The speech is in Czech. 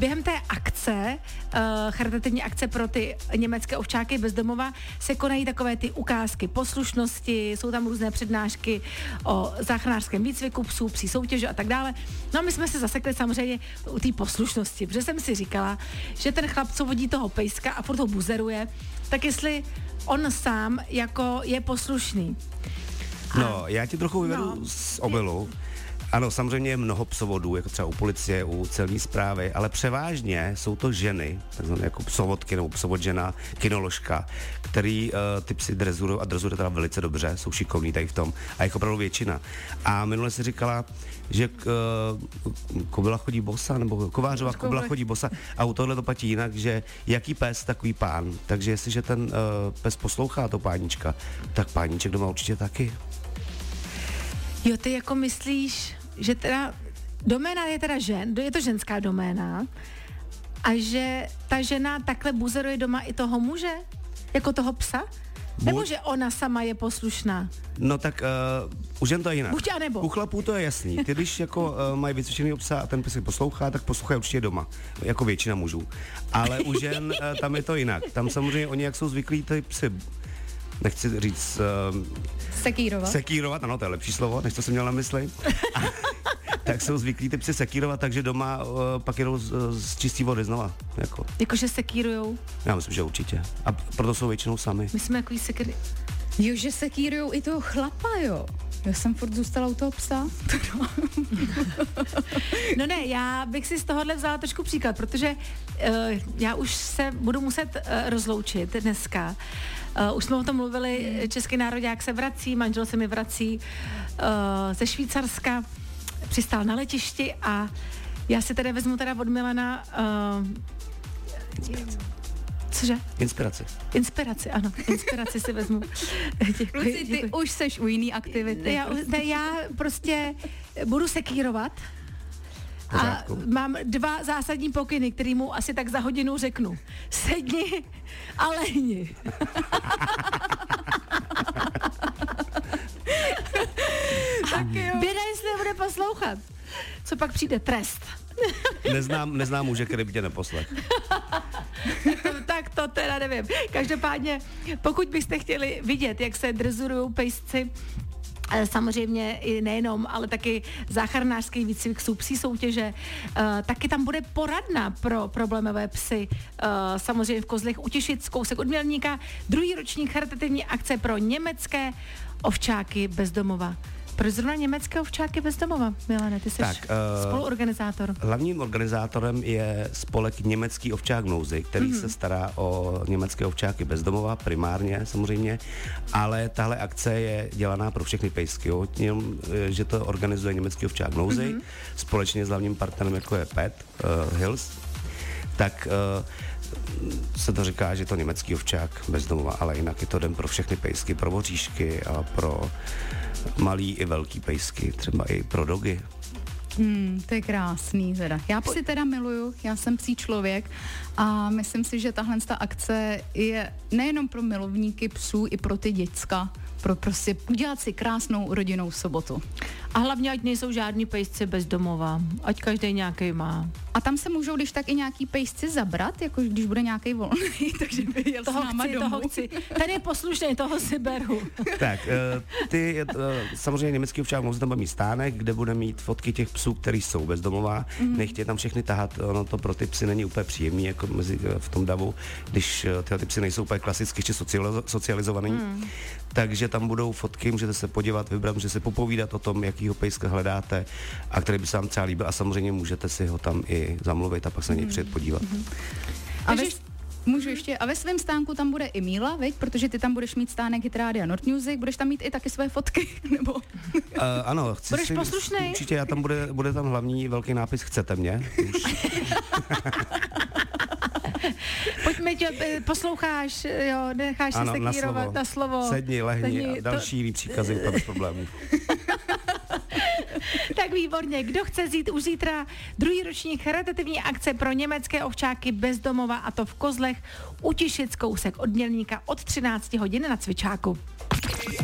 během té akce, charitativní akce pro ty německé ovčáky bezdomova, se konají takové ty ukázky poslušnosti, jsou tam různé přednášky o záchranářském výcviku psů, psí soutěže a tak dále. No a my jsme se zasekli samozřejmě u té poslušnosti, protože jsem si říkala, že ten chlap, co vodí toho pejska a furt ho buzeruje, tak jestli on sám jako je poslušný. No, já ti trochu vyvedu z obilu. Ano, samozřejmě je mnoho psovodů, jako třeba u policie, u celní správy, ale převážně jsou to ženy, takzvané jako psovodky nebo psovodžena, kinoložka, který ty psy drezurují a drezurují teda velice dobře, jsou šikovní tady v tom a jich opravdu většina. A minule si říkala, že kobila chodí bosa, nebo kovářová kobila chodí bosa a u tohle to platí jinak, že jaký pes, takový pán. Takže jestliže ten pes poslouchá to pánička, tak páníček doma určitě taky. Jo, ty jako myslíš, že teda doména je teda je to ženská doména a že ta žena takhle buzeruje doma i toho muže? Jako toho psa? Nebo že ona sama je poslušná? No tak už jen to je jinak. Buď a nebo. U chlapů to je jasný. Ty když jako mají vycvičený psa a ten pes poslouchá, tak poslouchají určitě doma. Jako většina mužů. Ale u žen tam je to jinak. Tam samozřejmě oni, jak jsou zvyklí ty psy, nechci říct... Sekírovat, ano, to je lepší slovo, než to jsem měl na mysli. Tak jsou zvyklí ty psy sekírovat, takže doma pak jedou z čistý vody znova. Jakože sekírujou? Já myslím, že určitě. A proto jsou většinou sami. My jsme jako sekíry... Jo, že sekírujou i toho chlapa, jo. Já jsem furt zůstala u toho psa. No ne, já bych si z tohohle vzala trošku příklad, protože já už se budu muset rozloučit dneska. Už jsme o tom mluvili, český nároďák se vrací, manžel se mi vrací ze Švýcarska, přistál na letišti a já si tedy vezmu teda od Milana cože? Inspiraci, ano. Inspiraci si vezmu. Luci, ty už seš u jiný aktivity. Já prostě budu sekírovat a mám 2 zásadní pokyny, který mu asi tak za hodinu řeknu. Sedni a lehni. Tak jo. Běda, jestli nebude poslouchat. Co pak přijde? Trest. Neznám muže, který by tě neposlech. Tak to teda nevím. Každopádně, pokud byste chtěli vidět, jak se drezurují pejsci, samozřejmě i nejenom, ale taky záchranářský výcvik, jsou psí soutěže, taky tam bude poradna pro problémové psy, samozřejmě v Kozlech utěšit kousek od Mělníka, 2. ročník charitativní akce pro německé ovčáky bezdomova. Proč zrovna německé ovčáky bezdomova, Milane? Ty jsi spoluorganizátor. Hlavním organizátorem je spolek Německý ovčák v nouzi, který se stará o německé ovčáky bezdomova, primárně samozřejmě, ale tahle akce je dělaná pro všechny pejsky, jo? Tím, že to organizuje Německý ovčák v nouzi, společně s hlavním partnerem, jako je Pet Hills, tak se to říká, že je to německý ovčák bezdomova, ale jinak je to den pro všechny pejsky, pro voříšky a pro malý i velký pejsky, třeba i pro dogy. To je krásný teda. Já psy teda miluju, já jsem psí člověk a myslím si, že tahle akce je nejenom pro milovníky psů, i pro ty děcka, pro prostě udělat si krásnou rodinnou sobotu. A hlavně, ať nejsou žádní pejsci bezdomova, ať každý nějaký má. A tam se můžou, když tak i nějaký pejsci zabrat, jako když bude nějaký volný, takže by jel s náma domů. Toho chci. Ten je poslušný, toho si beru. Tak, samozřejmě německý ovčák v nouzi tam bude mít stánek, kde bude mít fotky těch psů, který jsou bezdomová. Nechtě tam všechny tahat, ono to pro ty psy není úplně příjemný, jako v tom davu, když ty psy nejsou úplně klasicky ještě socializovaný. Takže tam budou fotky, můžete se podívat, vybrat, můžete se popovídat o tom, jakýho pejska hledáte a který by se vám třeba líbil a samozřejmě můžete si ho tam i zamluvit a pak se na něj přijet podívat. Můžu ještě, a ve svém stánku tam bude i Míla, veď? Protože ty tam budeš mít stánek Hit Rádia Nord Music, budeš tam mít i taky své fotky, nebo? Ano, budeš poslušnej? Určitě, já tam bude tam hlavní velký nápis Chcete mě? Pojďme, posloucháš, jo, necháš se sekírovat na slovo. Sedni, lehni a další jiný příkazy, bez problémů. Tak výborně, kdo chce vzít už zítra 2. ročník charitativní akce pro německé ovčáky bezdomova, a to v Kozlech, utěšit kousek od Mělníka od 13 hodin na cvičáku.